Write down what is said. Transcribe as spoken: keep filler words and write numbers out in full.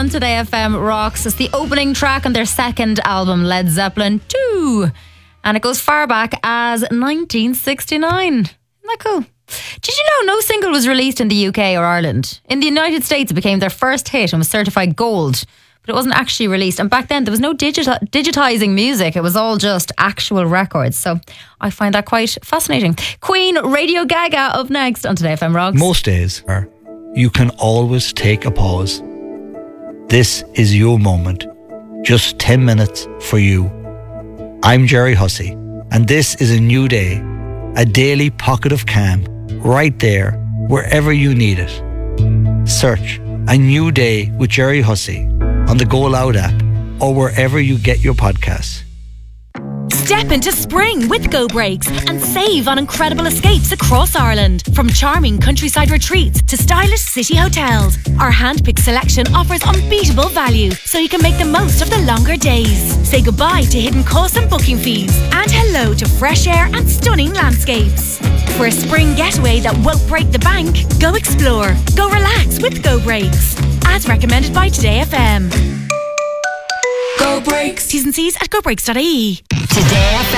on Today F M Rocks. It's the opening track on their second album, Led Zeppelin two. And it goes far back as nineteen sixty-nine. Isn't that cool? Did you know no single was released in the U K or Ireland? In the United States, it became their first hit and was certified gold. But it wasn't actually released. And back then, there was no digita- digitizing music. It was all just actual records. So I find that quite fascinating. Queen, Radio Gaga, up next on Today F M Rocks. Most days, you can always take a pause. This is your moment. Just ten minutes for you. I'm Jerry Hussey, and this is a new day. A daily pocket of calm, right there, wherever you need it. Search A New Day with Jerry Hussey on the Go Loud app or wherever you get your podcasts. Step into spring with Go Breaks and save on incredible escapes across Ireland. From charming countryside retreats to stylish city hotels, our hand-picked selection offers unbeatable value so you can make the most of the longer days. Say goodbye to hidden costs and booking fees and hello to fresh air and stunning landscapes. For a spring getaway that won't break the bank, go explore, go relax with Go Breaks. As recommended by Today F M. Go Breaks. T's and C's at go breaks dot I E. Today F